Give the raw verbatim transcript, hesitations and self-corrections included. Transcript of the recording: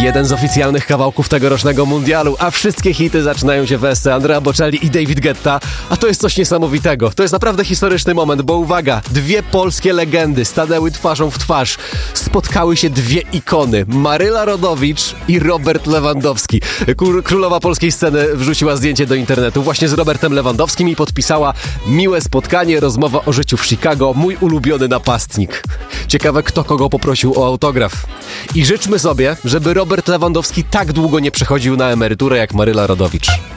Jeden z oficjalnych kawałków tegorocznego mundialu, a wszystkie hity zaczynają się w esce Andrea Bocelli i David Guetta, a to jest coś niesamowitego. To jest naprawdę historyczny moment, bo uwaga, dwie polskie legendy stanęły twarzą w twarz. Spotkały się dwie ikony, Maryla Rodowicz i Robert Lewandowski. Królowa polskiej sceny wrzuciła zdjęcie do internetu właśnie z Robertem Lewandowskim i podpisała: miłe spotkanie, rozmowa o życiu w Chicago, mój ulubiony napastnik. Ciekawe, kto kogo poprosił o autograf. I życzmy sobie, żeby Robert Lewandowski tak długo nie przechodził na emeryturę jak Maryla Rodowicz.